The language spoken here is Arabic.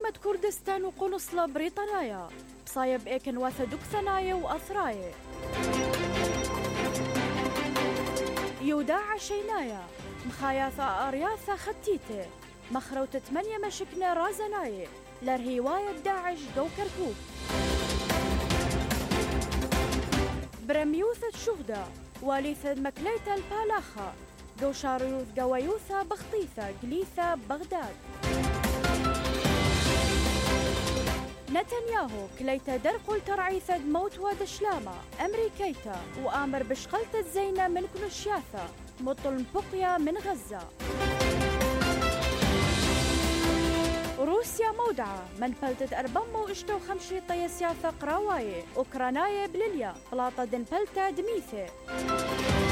حكومة كردستان وقنصلة بريطانيا بصايب إيكن وثدوك ثنايا وأثرايا يوداع شينايا مخاياثا أرياثا ختيته مخروتة 8 مشكنة رازنايا لرهواية داعش دو كركوك برميوثة شهدة واليثة مكليتة البالاخة دو شاريوث قويوثة بخطيثة قليثة بغداد نتنياهو كليتا درقل ترعيثة موت ودشلامة أمريكيتا وآمر بشقلة الزينة من كنشياثة مطل بقيا من غزة روسيا مودعة من بلتة 4 طيسياثة قراواية أوكراناية بليليا بلاطة دن بلتة دميثة